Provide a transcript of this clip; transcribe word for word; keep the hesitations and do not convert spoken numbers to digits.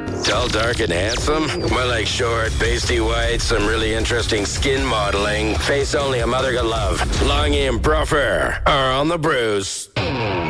Tall, dark, and handsome? More like short, pasty white, some really interesting skin modeling. Face only a mother could love. Longy and Bruffer are on the Bruce.